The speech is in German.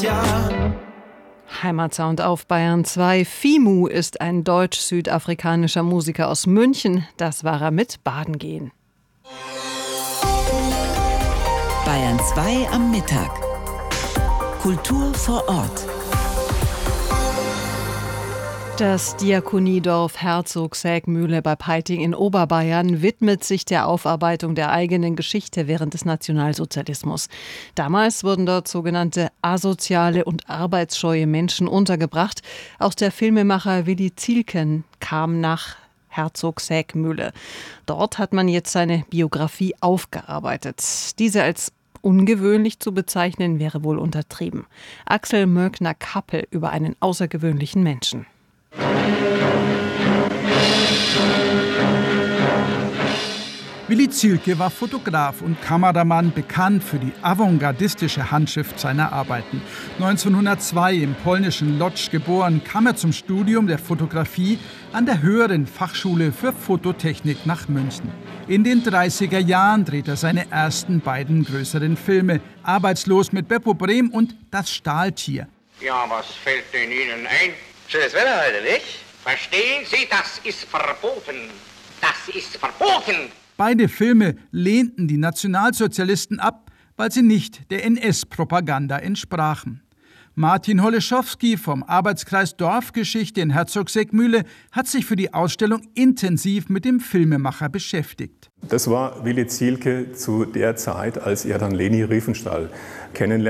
ja. Heimatsound auf Bayern 2. Fimu ist ein deutsch-südafrikanischer Musiker aus München. Das war er mit Baden gehen. Bayern 2 am Mittag. Kultur vor Ort. Das Diakoniedorf Herzog-Sägmühle bei Peiting in Oberbayern widmet sich der Aufarbeitung der eigenen Geschichte während des Nationalsozialismus. Damals wurden dort sogenannte asoziale und arbeitsscheue Menschen untergebracht. Auch der Filmemacher Willi Zielken kam nach Herzog-Sägmühle. Dort hat man jetzt seine Biografie aufgearbeitet. Diese als ungewöhnlich zu bezeichnen, wäre wohl untertrieben. Axel Mörkner-Kappel über einen außergewöhnlichen Menschen. Willi Zielke war Fotograf und Kameramann, bekannt für die avantgardistische Handschrift seiner Arbeiten. 1902 im polnischen Lodz geboren, kam er zum Studium der Fotografie an der Höheren Fachschule für Fototechnik nach München. In den 30er Jahren dreht er seine ersten beiden größeren Filme, Arbeitslos mit Beppo Brehm und Das Stahltier. Ja, was fällt denn Ihnen ein? Schönes Wetter heute, nicht? Verstehen Sie, das ist verboten. Das ist verboten. Beide Filme lehnten die Nationalsozialisten ab, weil sie nicht der NS-Propaganda entsprachen. Martin Holeschowski vom Arbeitskreis Dorfgeschichte in Herzog-Sägmühle hat sich für die Ausstellung intensiv mit dem Filmemacher beschäftigt. Das war Willi Zielke zu der Zeit, als er dann Leni Riefenstahl kennenlernte.